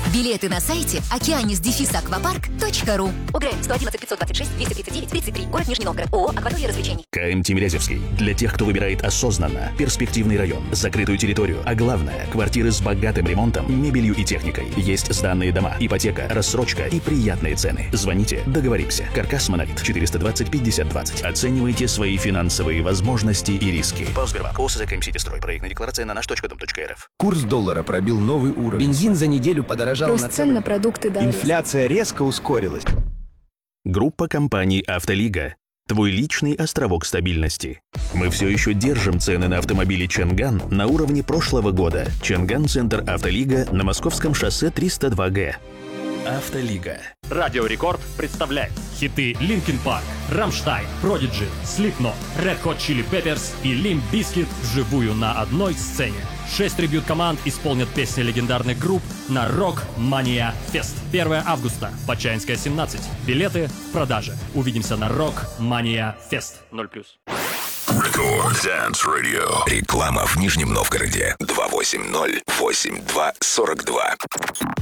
Билеты на сайте okeanis-аквапарк.ру. УГР 111 526 239 33. Город Нижний Новгород. ООО «Акватория развлечений». КМ Тимирязевский. Для тех, кто выбирает осознанно, перспективный район, закрытую территорию, а главное, квартиры с богатым ремонтом, мебелью и техникой. Есть сданные дома, ипотека, рассрочка и приятные цены. Звоните, договоримся. Каркас Монолит 420 50 20. Оценивайте свои финансовые возможности и риски. Сбербанк. ОСЗ КМСитистрой. Проектная декларация на наш.дом.рф. Курс доллара пробил новый уровень. Бензин за неделю подорожал Рост цен на продукты дороже. Инфляция резко ускорилась. Группа компаний «Автолига». Твой личный островок стабильности. Мы все еще держим цены на автомобили Чанган на уровне прошлого года. Чанган-центр «Автолига» на Московском шоссе 302Г. «Автолига». Радио Рекорд представляет хиты Linkin Park, Rammstein, Prodigy, Slipknot, Red Hot Chili Peppers и Limp Bizkit вживую на одной сцене. 6 трибьют-команд исполнят песни легендарных групп на Rock Mania Fest. 1 августа, Почаинская, 17. Билеты в продаже. Увидимся на Rock Mania Fest. 0+. Record Dance Radio. Реклама в Нижнем Новгороде. 280-82-42.